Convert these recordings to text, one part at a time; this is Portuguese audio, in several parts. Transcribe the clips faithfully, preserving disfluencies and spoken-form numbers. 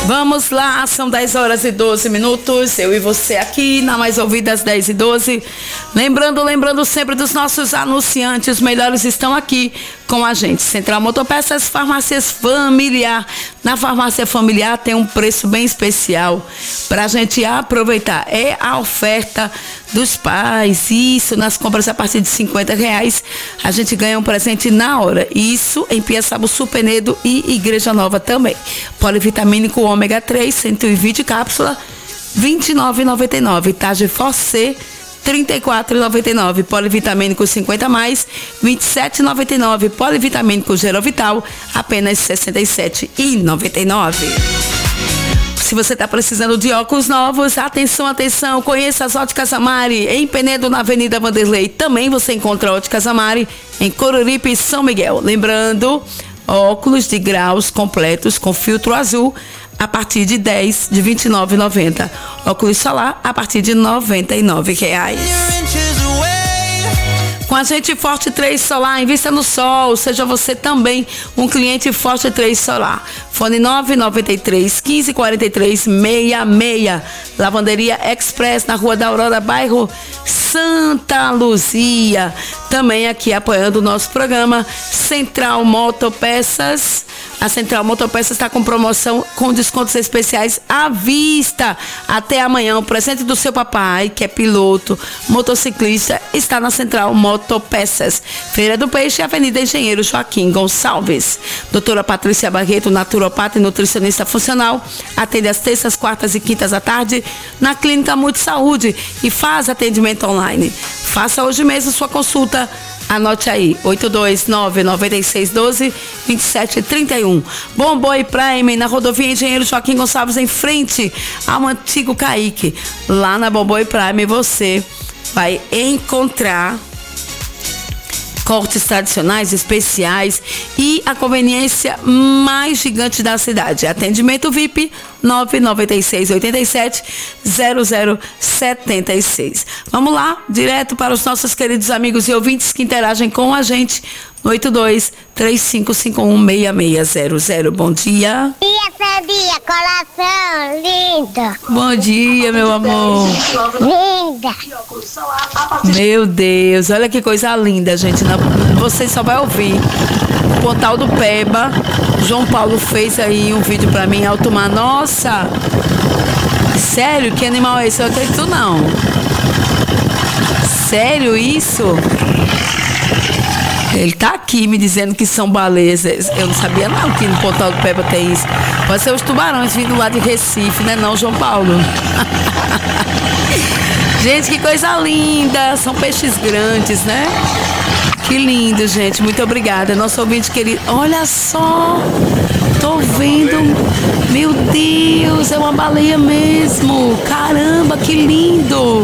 Vamos lá, são dez horas e doze minutos, eu e você aqui na Mais Ouvidas dez e doze. Lembrando, lembrando sempre dos nossos anunciantes, os melhores estão aqui com a gente. Central Motopeças, Farmácias Familiar. Na Farmácia Familiar tem um preço bem especial para a gente aproveitar. É a oferta dos pais. Isso, nas compras a partir de cinquenta reais, a gente ganha um presente na hora. Isso em Piaçaba, Sul Penedo e Igreja Nova também. Polivitamínico ômega três, cento e vinte cápsula, vinte e nove reais e noventa e nove centavos. Tagefor-C, trinta e quatro reais e noventa e nove centavos. Polivitamínico cinquenta mais, vinte e sete reais e noventa e nove centavos. Polivitamínico Gerovital, apenas sessenta e sete reais e noventa e nove centavos. Se você está precisando de óculos novos, atenção, atenção, conheça as Óticas Amari, em Penedo, na Avenida Vanderlei. Também você encontra Óticas Amari em Coruripe e São Miguel. Lembrando, óculos de graus completos com filtro azul a partir de dez, de vinte e nove reais e noventa centavos. Óculos solar a partir de noventa e nove reais. Com a gente, Forte três Solar, invista no sol, seja você também um cliente Forte três Solar. Fone nove nove três, quinze, quarenta e três, sessenta e seis. Lavanderia Express, na Rua da Aurora, bairro Santa Luzia. Também aqui apoiando o nosso programa, Central Motopeças. A Central Motopeças está com promoção com descontos especiais à vista. Até amanhã, o presente do seu papai, que é piloto, motociclista, está na Central Motopeças. Feira do Peixe, Avenida Engenheiro Joaquim Gonçalves. Doutora Patrícia Barreto, naturopata e nutricionista funcional, atende às terças, quartas e quintas à tarde na Clínica Multisaúde e faz atendimento online. Faça hoje mesmo sua consulta. Anote aí, oito dois nove, nove seis um dois, vinte e sete trinta e um. Bom Boi Prime, na rodovia Engenheiro Joaquim Gonçalves, em frente ao antigo Caique. Lá na Bom Boi Prime você vai encontrar cortes tradicionais, especiais e a conveniência mais gigante da cidade. Atendimento V I P nove nove seis, oito sete, zero zero sete seis. Vamos lá, direto para os nossos queridos amigos e ouvintes que interagem com a gente no oito dois, três cinco cinco um, seis seis zero zero. Bom dia. Bom dia, Fabia, coração, linda. Bom dia, meu amor. Linda. Meu Deus, olha que coisa linda, gente. Você só vai ouvir. Pontal do Peba, João Paulo fez aí um vídeo pra mim, alto mar. Nossa, sério? Que animal é esse? Eu acredito não. Sério isso? Ele tá aqui me dizendo que são baleias. Eu não sabia não que no Pontal do Peba tem isso. Pode ser os tubarões vindo lá de Recife, né não, João Paulo? Gente, que coisa linda. São peixes grandes, né? Que lindo, gente. Muito obrigada. Nosso ouvinte querido. Olha só. Tô vendo. Meu Deus, é uma baleia mesmo. Caramba, que lindo.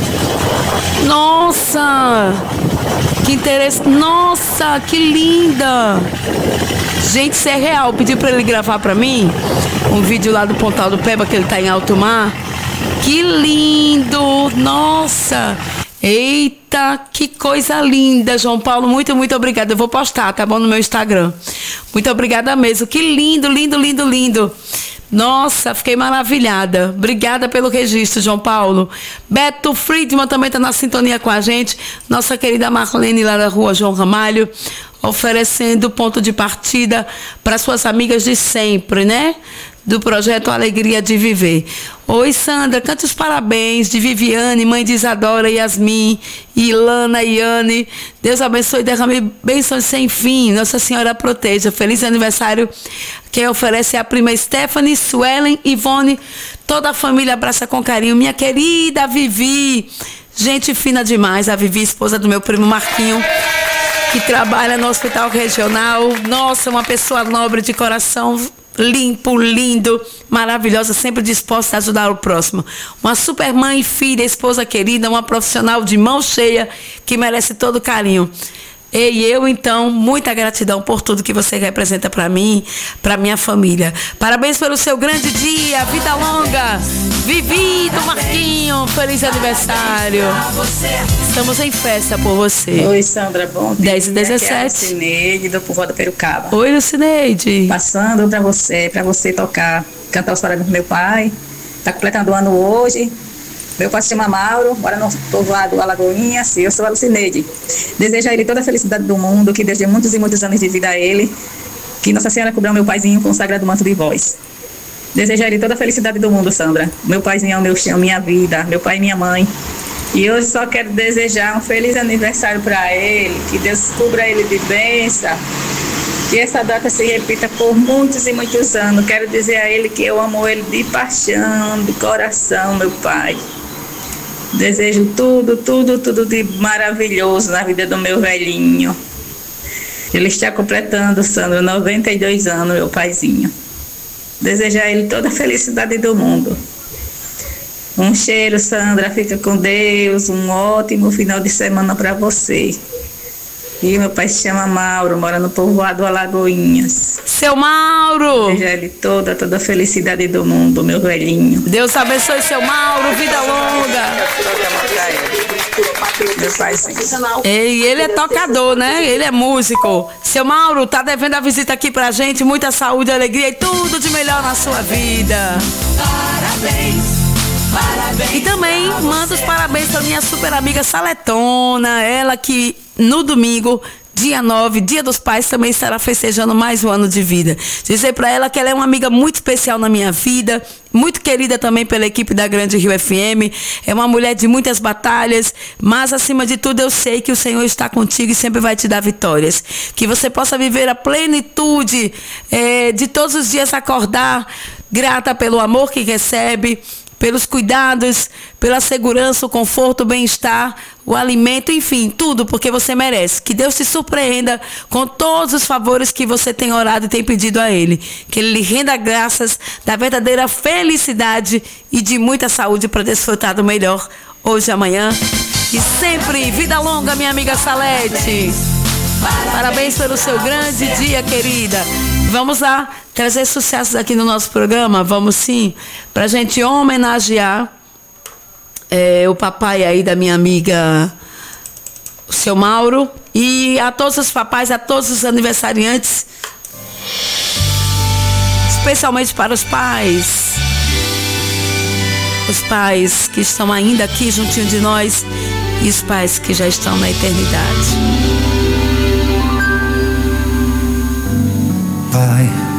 Nossa. Que interessante. Nossa, que linda. Gente, isso é real. Pedi pra ele gravar pra mim um vídeo lá do Pontal do Peba, que ele tá em alto mar. Que lindo. Nossa. Eita, que coisa linda, João Paulo. Muito, muito obrigada. Eu vou postar, tá bom? No meu Instagram. Muito obrigada mesmo. Que lindo, lindo, lindo, lindo. Nossa, fiquei maravilhada. Obrigada pelo registro, João Paulo. Beto Friedman também está na sintonia com a gente. Nossa querida Marlene lá da Rua João Ramalho, oferecendo ponto de partida para suas amigas de sempre, né? Do projeto Alegria de Viver. Oi, Sandra, cante os parabéns de Viviane, mãe de Isadora, Yasmin, Ilana, Iane. Deus abençoe e derrame bênçãos sem fim. Nossa Senhora proteja. Feliz aniversário. Quem oferece é a prima Stephanie, Suelen, Ivone. Toda a família abraça com carinho. Minha querida Vivi. Gente fina demais. A Vivi, esposa do meu primo Marquinho, que trabalha no Hospital Regional. Nossa, uma pessoa nobre de coração. Limpo, lindo, maravilhosa, sempre disposta a ajudar o próximo. Uma super mãe e filha, esposa querida, uma profissional de mão cheia que merece todo carinho. E eu, então, muita gratidão por tudo que você representa para mim, para minha família. Parabéns pelo seu grande dia, vida longa. Vivi do Marquinho, feliz aniversário. Estamos em festa por você. Oi, Sandra, bom dia. dez e dezessete. Aqui é a Lucineide, do Povoado Perucaba. Oi, Lucineide. Passando para você, para você tocar cantar os parabéns pro meu pai. Está completando o ano hoje. Meu pai se chama Mauro, mora no povoado Alagoinhas, e eu sou a Lucineide. Desejo a ele toda a felicidade do mundo, que Deus dê muitos e muitos anos de vida a ele, que Nossa Senhora cubra o meu paizinho com o sagrado manto de voz. Desejo a ele toda a felicidade do mundo, Sandra. Meu paizinho é o meu chão, minha vida, meu pai e minha mãe. E hoje só quero desejar um feliz aniversário para ele, que Deus cubra ele de bênção, que essa data se repita por muitos e muitos anos. Quero dizer a ele que eu amo ele de paixão, de coração, meu pai. Desejo tudo, tudo, tudo de maravilhoso na vida do meu velhinho. Ele está completando, Sandra, noventa e dois anos, meu paizinho. Desejo a ele toda a felicidade do mundo. Um cheiro, Sandra, fica com Deus, um ótimo final de semana para você. E meu pai se chama Mauro, mora no povoado Alagoinhas. Seu Mauro! Desejo a ele toda, toda a felicidade do mundo, meu velhinho. Deus abençoe seu Mauro, vida longa. Meu pai, sim. E ele é tocador, né? Ele é músico. Seu Mauro, tá devendo a visita aqui pra gente. Muita saúde, alegria e tudo de melhor na sua vida. Parabéns, parabéns. E também manda os parabéns pra minha super amiga Saletona. Ela que no domingo, dia nove, dia dos pais, também estará festejando mais um ano de vida. Dizer pra ela que ela é uma amiga muito especial na minha vida, muito querida também pela equipe da Grande Rio F M. É uma mulher de muitas batalhas, mas acima de tudo eu sei que o Senhor está contigo e sempre vai te dar vitórias. Que você possa viver a plenitude é, de todos os dias acordar grata pelo amor que recebe, pelos cuidados, pela segurança, o conforto, o bem-estar, o alimento, enfim, tudo, porque você merece. Que Deus te surpreenda com todos os favores que você tem orado e tem pedido a Ele. Que Ele lhe renda graças da verdadeira felicidade e de muita saúde para desfrutar do melhor hoje e amanhã. E sempre, vida longa, minha amiga Salete. Parabéns pelo seu grande dia, querida. Vamos lá trazer sucessos aqui no nosso programa, vamos sim, pra gente homenagear é, o papai aí da minha amiga, o seu Mauro, e a todos os papais, a todos os aniversariantes, especialmente para os pais, os pais que estão ainda aqui juntinho de nós e os pais que já estão na eternidade. Pai,